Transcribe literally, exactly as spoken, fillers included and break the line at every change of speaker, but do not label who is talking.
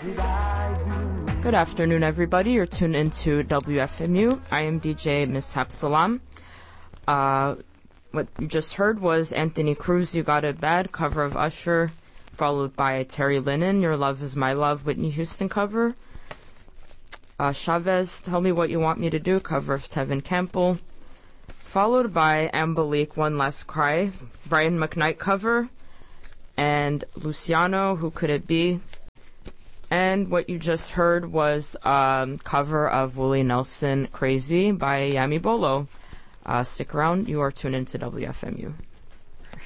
Good afternoon, everybody. You're tuned into W F M U. I am D J Mishap Salam. Uh, what you just heard was Anthony Cruz, You Got It Bad, cover of Usher, followed by Terry Lennon, Your Love Is My Love, Whitney Houston cover. Uh, Chavez, Tell Me What You Want Me to Do, cover of Tevin Campbell. Followed by Ambalik, One Last Cry, Brian McKnight cover. And Luciano, Who Could It Be? And what you just heard was a um, cover of Willie Nelson, Crazy by Yami Bolo. Uh, stick around. You are tuned into W F M U.